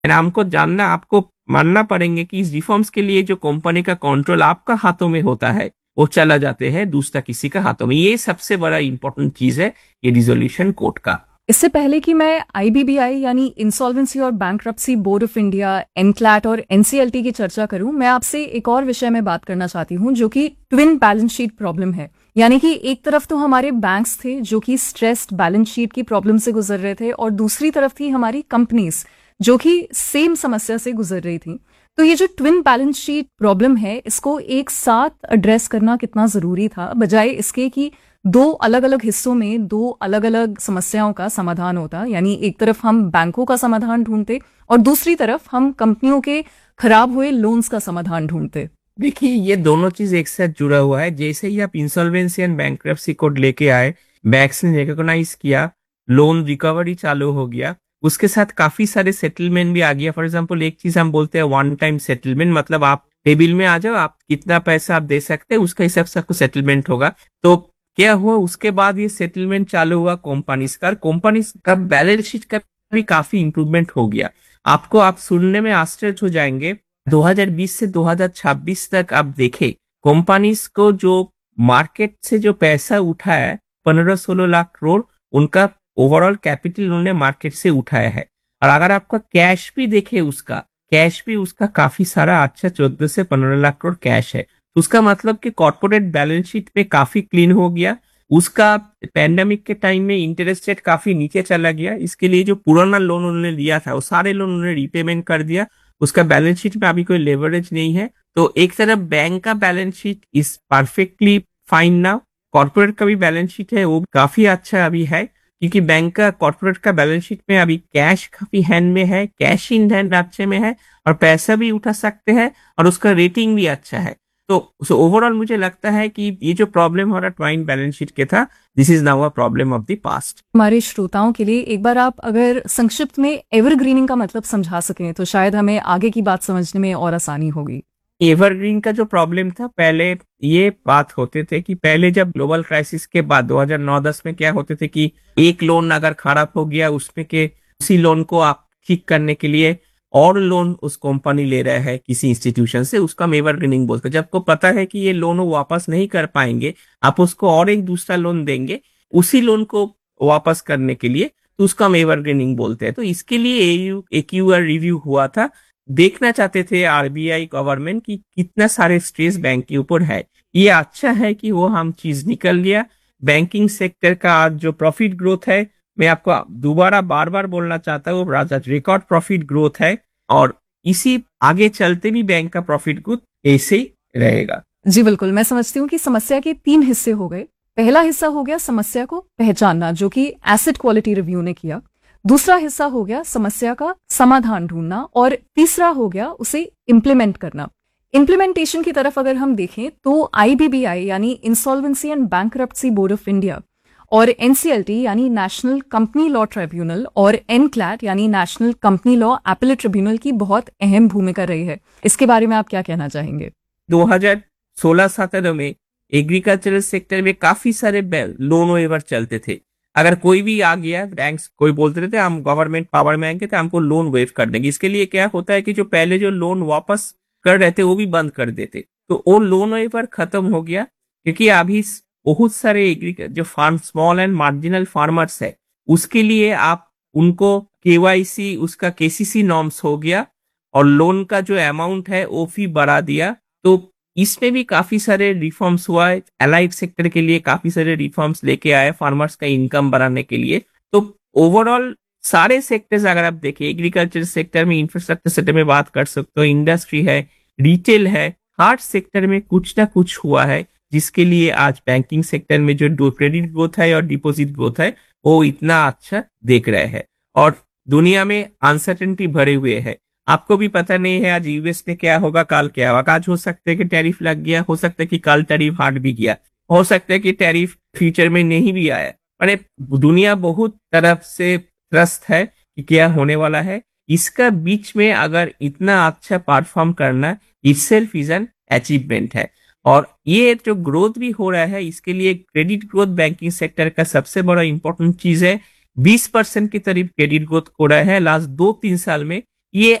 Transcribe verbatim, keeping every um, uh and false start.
And हमको जानना, आपको मानना पड़ेंगे कि इस रिफॉर्म्स के लिए जो कंपनी का कंट्रोल आपका हाथों में होता है वो चला जाते हैं दूसरा किसी का हाथों में। ये सबसे बड़ा इंपॉर्टेंट चीज है ये रिजोल्यूशन कोर्ट का। इससे पहले कि मैं आईबीबीआई यानी इंसॉल्वेंसी और bankruptcy board of India, NCLAT और एनसीएलटी की चर्चा करूं, मैं आपसे एक और विषय में बात करना चाहती हूं जो कि ट्विन बैलेंस शीट प्रॉब्लम है। यानी कि एक तरफ तो हमारे बैंक्स थे जो कि स्ट्रेस्ड बैलेंस शीट की प्रॉब्लम से गुजर रहे थे, और दूसरी तरफ थी हमारी कंपनीज जो कि सेम समस्या से गुजर रही थी। तो ये जो ट्विन बैलेंस शीट प्रॉब्लम है, इसको एक साथ एड्रेस करना कितना जरूरी था, बजाय इसके कि दो अलग अलग हिस्सों में दो अलग अलग समस्याओं का समाधान होता। यानी एक तरफ हम बैंकों का समाधान ढूंढते और दूसरी तरफ हम कंपनियों के खराब हुए लोन्स का समाधान ढूंढते। देखिए, ये दोनों चीज एक साथ जुड़ा हुआ है। जैसे ही आप इंसॉल्वेंसी एंड बैंक्रप्सी कोड लेके आए, बैंक्स ने रिकॉग्नाइज किया, लोन रिकवरी चालू हो गया, उसके साथ काफी सारे सेटलमेंट भी आ गया। फॉर एग्जांपल, एक चीज हम बोलते हैं वन टाइम सेटलमेंट, मतलब आप टेबल में आ जाओ, आप कितना पैसा आप दे सकते हैं उसका हिसाब से आपको सेटलमेंट होगा। तो क्या हुआ, उसके बाद ये सेटलमेंट चालू हुआ कंपनीज का, कंपनीज का बैलेंस शीट का भी काफी इंप्रूवमेंट हो गया। आपको, आप सुनने में आश्चर्य हो जाएंगे, दो हज़ार बीस से दो हज़ार छब्बीस तक आप देखें, कंपनीज को जो मार्केट से जो पैसा उठा है पंद्रह सोलह लाख करोड़, उनका ओवरऑल कैपिटल उन्होंने मार्केट से उठाया है। और अगर आपका कैश भी देखे, उसका कैश भी उसका काफी सारा अच्छा चौदह से पंद्रह लाख करोड़ कैश है। तो उसका मतलब कि कॉर्पोरेट बैलेंस शीट पे काफी क्लीन हो गया। उसका पैंडेमिक के टाइम में इंटरेस्ट रेट काफी नीचे चला गया, इसके लिए जो पुराना लोन उन्होंने लिया था वो सारे लोन उन्होंने रीपेमेंट कर दिया। उसका बैलेंस शीट में अभी कोई लेवरेज नहीं है। तो एक तरफ बैंक का balance sheet is perfectly fine now, corporate का भी बैलेंस शीट है वो काफी अच्छा अभी है, क्योंकि बैंक का, कॉर्पोरेट का बैलेंस शीट में अभी कैश काफी हैंड में है, कैश इन हैंड अच्छे में है, और पैसा भी उठा सकते हैं, और उसका रेटिंग भी अच्छा है। तो ओवरऑल मुझे लगता है कि ये जो प्रॉब्लम हो रहा ट्वाइन बैलेंस शीट के था, this is now a problem of the past. हमारे श्रोताओं के लिए एक बार आप अगर संक्षिप्त में एवरग्रीनिंग का मतलब समझा सकें तो शायद हमें आगे की बात समझने में और आसानी होगी। एवरग्रीन का जो प्रॉब्लम था, पहले ये बात होते थे कि पहले जब ग्लोबल क्राइसिस के बाद दो हज़ार नौ दस में क्या होते थे कि एक लोन अगर खराब हो गया, उसमें के उसी लोन को आप ठीक करने के लिए और लोन उस कंपनी ले रहा है किसी इंस्टीट्यूशन से, उसका हम एवरग्रीनिंग बोलते हैं। जब आपको पता है कि ये लोन वो वापस नहीं कर पाएंगे, आप उसको और एक दूसरा लोन देंगे उसी लोन को वापस करने के लिए, तो उसका हम एवरग्रीनिंग बोलते हैं। तो इसके लिए एयू एक रिव्यू हुआ था, देखना चाहते थे आरबीआई गवर्नमेंट की कितना सारे स्ट्रेस बैंक के ऊपर है। ये अच्छा है कि वो हम चीज निकल लिया। बैंकिंग सेक्टर का आज जो प्रॉफिट ग्रोथ है, मैं आपको दोबारा बार बार बोलना चाहता हूँ, रिकॉर्ड प्रॉफिट ग्रोथ है, और इसी आगे चलते भी बैंक का प्रॉफिट ग्रोथ ऐसे ही रहेगा। जी बिल्कुल, मैं समझती हूँ कि समस्या के तीन हिस्से हो गए। पहला हिस्सा हो गया समस्या को पहचानना, जो कि एसेट क्वालिटी रिव्यू ने किया। दूसरा हिस्सा हो गया समस्या का समाधान ढूंढना, और तीसरा हो गया उसे इम्प्लीमेंट करना। इम्प्लीमेंटेशन की तरफ अगर हम देखें तो आईबीबीआई यानी insolvency and bankruptcy board of India, और एनसीएलटी यानी नेशनल कंपनी लॉ ट्रिब्यूनल, और एनक्लैट यानी national company law appellate tribunal की बहुत अहम भूमिका रही है। इसके बारे में आप क्या कहना चाहेंगे? दो हज़ार सोलह सत्रह में एग्रीकल्चरल सेक्टर में काफी सारे लोन वेवर चलते थे। अगर कोई भी आ गया, बैंक्स कोई बोलते थे हम गवर्नमेंट पावर में आएंगे तो हमको लोन वेव कर देंगे। इसके लिए क्या होता है कि जो पहले जो लोन वापस कर रहे थे वो भी बंद कर देते, तो वो लोन वेवर खत्म हो गया। क्योंकि अभी बहुत सारे एग्रीकल्चर जो farm, small and marginal farmers है, उसके लिए आप उनको केवाईसी, उसका केसीसी नॉर्म्स हो गया, और लोन का जो अमाउंट है वो भी बढ़ा दिया। तो इसमें भी काफी सारे रिफॉर्म्स हुआ है। अलाइड सेक्टर के लिए काफी सारे रिफॉर्म्स लेके आए फार्मर्स का इनकम बढ़ाने के लिए। तो ओवरऑल सारे सेक्टर्स अगर आप देखें, एग्रीकल्चर सेक्टर में, इंफ्रास्ट्रक्चर सेक्टर में बात कर सकते हो, इंडस्ट्री है, रिटेल है, हर सेक्टर में कुछ ना कुछ हुआ है, जिसके लिए आज बैंकिंग सेक्टर में जो क्रेडिट ग्रोथ है और डिपॉजिट ग्रोथ है वो इतना अच्छा देख रहे हैं। और दुनिया में अनसर्टेनिटी भरे हुए है, आपको भी पता नहीं है आज यूएस में क्या होगा, कल क्या होगा। आज हो सकता है कि टैरिफ लग गया, हो सकता है कि कल टैरिफ हट भी गया, हो सकता है कि टैरिफ फ्यूचर में नहीं भी आया। अरे दुनिया बहुत तरफ से त्रस्त है कि क्या होने वाला है। इसका बीच में अगर इतना अच्छा परफॉर्म करना इटसेल्फ इज एन अचीवमेंट है। और ये जो ग्रोथ भी हो रहा है, इसके लिए क्रेडिट ग्रोथ बैंकिंग सेक्टर का सबसे बड़ा इंपॉर्टेंट चीज है। बीस परसेंट के करीब क्रेडिट ग्रोथ हो रहा है लास्ट दो तीन साल में। ये